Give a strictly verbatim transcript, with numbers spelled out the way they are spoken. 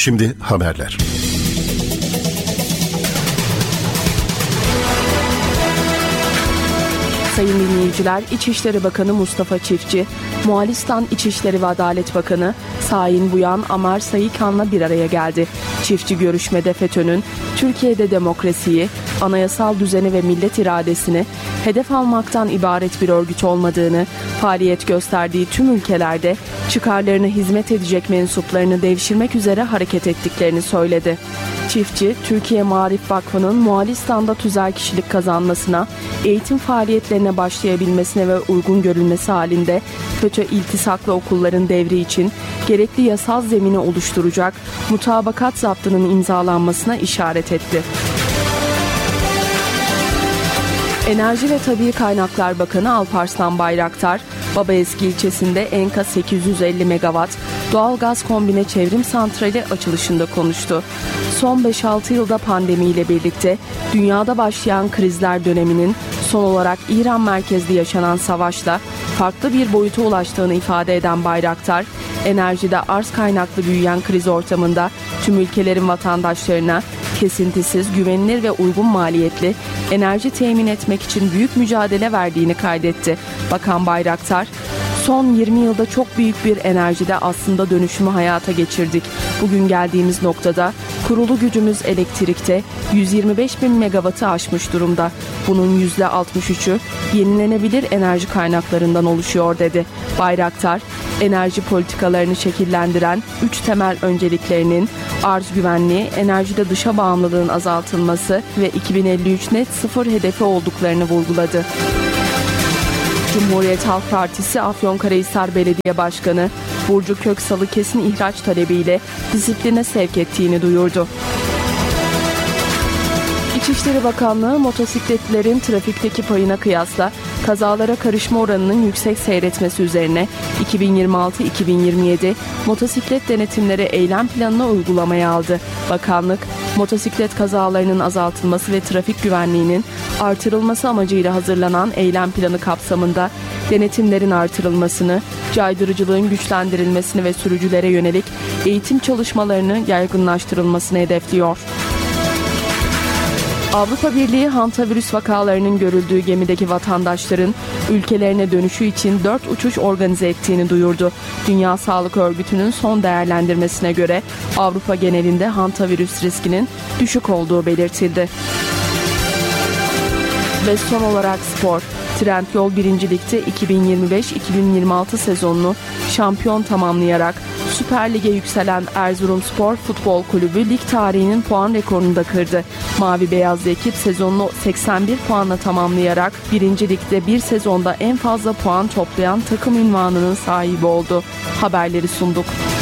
Şimdi haberler. Sayın dinleyiciler, İçişleri Bakanı Mustafa Çiftçi, Moğolistan İçişleri ve Adalet Bakanı Sayın Buyan Amar Sayıkan'la bir araya geldi. Çiftçi görüşmede FETÖ'nün Türkiye'de demokrasiyi, anayasal düzeni ve millet iradesini hedef almaktan ibaret bir örgüt olmadığını, faaliyet gösterdiği tüm ülkelerde çıkarlarına hizmet edecek mensuplarını devşirmek üzere hareket ettiklerini söyledi. Çiftçi, Türkiye Maarif Vakfı'nın Moğolistan'da tüzel kişilik kazanmasına, eğitim faaliyetlerine başlayabilmesine ve uygun görülmesi halinde FETÖ iltisaklı okulların devri için gerekli yasal zemini oluşturacak mutabakat zaptının imzalanmasına işaret etti. Enerji ve Tabii Kaynaklar Bakanı Alparslan Bayraktar, Babaeski ilçesinde Enka sekiz yüz elli megawatt doğalgaz kombine çevrim santrali açılışında konuştu. Son beş altı yılda pandemiyle birlikte dünyada başlayan krizler döneminin son olarak İran merkezli yaşanan savaşla farklı bir boyuta ulaştığını ifade eden Bayraktar, enerjide arz kaynaklı büyüyen kriz ortamında tüm ülkelerin vatandaşlarına kesintisiz, güvenilir ve uygun maliyetli enerji temin etmek için büyük mücadele verdiğini kaydetti. Bakan Bayraktar, son yirmi yılda çok büyük bir enerjide aslında dönüşümü hayata geçirdik. Bugün geldiğimiz noktada kurulu gücümüz elektrikte yüz yirmi beş bin megawattı aşmış durumda. Bunun yüzde altmış üçü yenilenebilir enerji kaynaklarından oluşuyor dedi. Bayraktar, enerji politikalarını şekillendiren üç temel önceliklerinin arz güvenliği, enerjide dışa bağımlılığın azaltılması ve iki bin elli üç net sıfır hedefi olduklarını vurguladı. Cumhuriyet Halk Partisi Afyonkarahisar Belediye Başkanı Burcu Köksal'ı kesin ihraç talebiyle disipline sevk ettiğini duyurdu. İçişleri Bakanlığı motosikletlilerin trafikteki payına kıyasla kazalara karışma oranının yüksek seyretmesi üzerine iki bin yirmi altı iki bin yirmi yedi motosiklet denetimleri eylem planını uygulamaya aldı. Bakanlık, motosiklet kazalarının azaltılması ve trafik güvenliğinin artırılması amacıyla hazırlanan eylem planı kapsamında denetimlerin artırılmasını, caydırıcılığın güçlendirilmesini ve sürücülere yönelik eğitim çalışmalarını yaygınlaştırılmasını hedefliyor. Avrupa Birliği hantavirüs vakalarının görüldüğü gemideki vatandaşların ülkelerine dönüşü için dört uçuş organize ettiğini duyurdu. Dünya Sağlık Örgütü'nün son değerlendirmesine göre Avrupa genelinde hantavirüs riskinin düşük olduğu belirtildi. Ve son olarak spor. Trendyol birinci Lig'de iki bin yirmi beş iki bin yirmi altı sezonunu şampiyon tamamlayarak Süper Lig'e yükselen Erzurumspor Futbol Kulübü lig tarihinin puan rekorunu da kırdı. Mavi beyazlı ekip sezonunu seksen bir puanla tamamlayarak birinci Lig'de bir sezonda en fazla puan toplayan takım unvanının sahibi oldu. Haberleri sunduk.